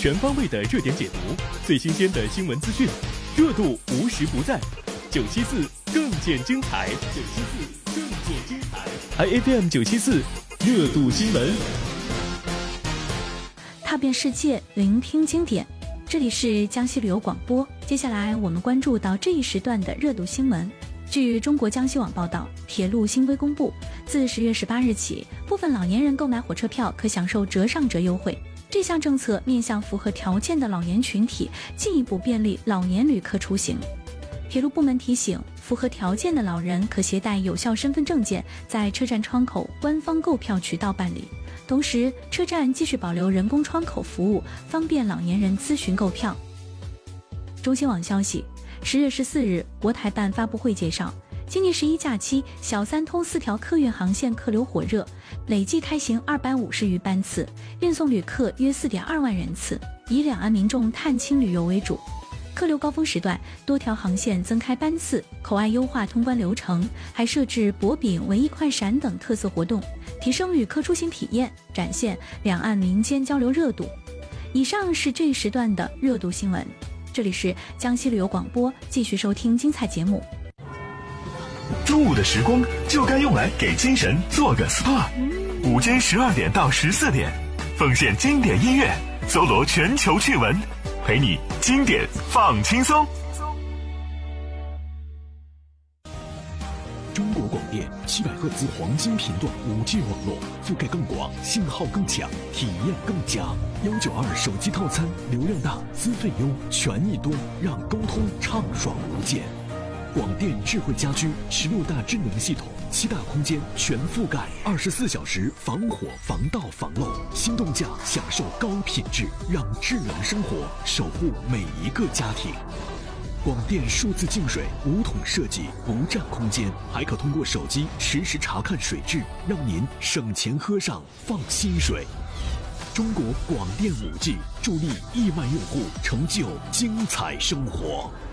全方位的热点解读，最新鲜的新闻资讯，热度无时不在。974更见精彩，974更见精彩。IFM 974热度新闻， 踏遍世界，聆听经典。这里是江西旅游广播。接下来我们关注到这一时段的热度新闻。据中国江西网报道，铁路新规公布，自10月18日起，部分老年人购买火车票可享受折上折优惠。这项政策面向符合条件的老年群体，进一步便利老年旅客出行。铁路部门提醒，符合条件的老人可携带有效身份证件，在车站窗口官方购票渠道办理。同时，车站继续保留人工窗口服务，方便老年人咨询购票。中新网消息，10月14日，国台办发布会介绍，今年11假期，小三通4条客运航线客流火热，累计开行250余班次，运送旅客约4.2万人次，以两岸民众探亲旅游为主。客流高峰时段，多条航线增开班次，口岸优化通关流程，还设置博饼、文艺快闪等特色活动，提升旅客出行体验，展现两岸民间交流热度。以上是这一时段的热度新闻。这里是江西旅游广播，继续收听精彩节目。 中午的时光就该用来给精神做个 SPA。午间12点到14点，奉献经典音乐，搜罗全球趣闻，陪你经典放轻松。 中国广电700赫兹黄金频段5G 网络，覆盖更广，信号更强，体验更佳。192手机套餐，流量大，资费优，权益多，让沟通畅爽无间。广电智慧家居16大智能系统，7大空间全覆盖，24小时防火防盗防漏，心动价享受高品质，让智能生活守护每一个家庭。广电数字净水无桶设计，不占空间，还可通过手机实时查看水质，让您省钱喝上放心水。中国广电5G 助力1万用户成就精彩生活。